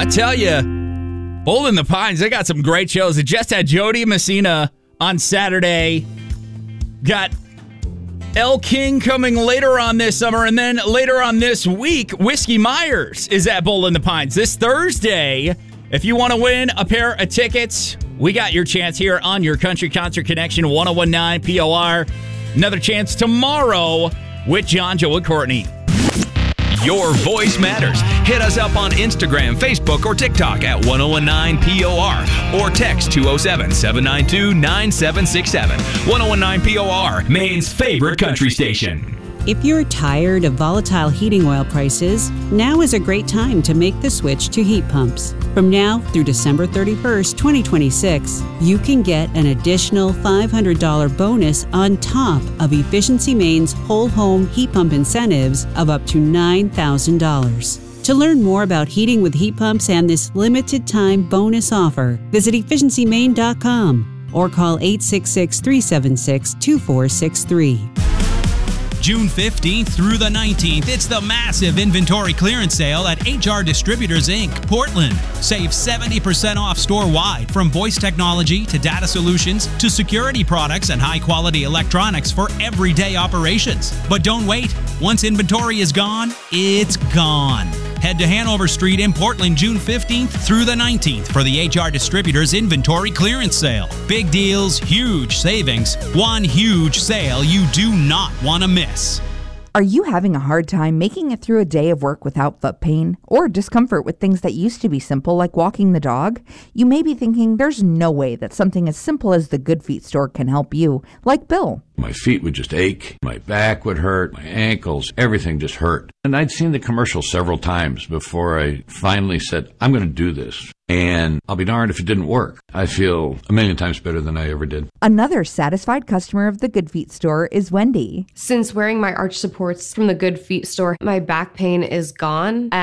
I tell you, Bold in the Pines, they got some great shows. They just had Jody Messina on Saturday. Got El King coming later on this summer. And then later on this week, Whiskey Myers is at Bold in the Pines this Thursday. If you want to win a pair of tickets, we got your chance here on your Country Concert Connection 1019 POR. Another chance tomorrow with John, Joe, and Courtney. Your voice matters. Hit us up on Instagram, Facebook, or TikTok at 1019 POR or text 207-792-9767. 1019 POR, Maine's favorite country station. If you're tired of volatile heating oil prices, now is a great time to make the switch to heat pumps. From now through December 31st, 2026, you can get an additional $500 bonus on top of Efficiency Maine's whole home heat pump incentives of up to $9,000. To learn more about heating with heat pumps and this limited time bonus offer, visit efficiencymaine.com or call 866-376-2463. June 15th through the 19th, it's the massive inventory clearance sale at HR Distributors, Inc., Portland. Save 70% off store-wide, from voice technology to data solutions to security products and high-quality electronics for everyday operations. But don't wait. Once inventory is gone, it's gone. Head to Hanover Street in Portland June 15th through the 19th for the HR Distributors Inventory Clearance Sale. Big deals, huge savings. One huge sale you do not want to miss. Are you having a hard time making it through a day of work without foot pain or discomfort with things that used to be simple, like walking the dog? You may be thinking there's no way that something as simple as the Good Feet store can help you, like Bill. My feet would just ache, my back would hurt, my ankles, everything just hurt. And I'd seen the commercial several times before I finally said, I'm going to do this. And I'll be darned if it didn't work. I feel a million times better than I ever did. Another satisfied customer of the Good Feet store is Wendy. Since wearing my arch supports from the Good Feet store, my back pain is gone.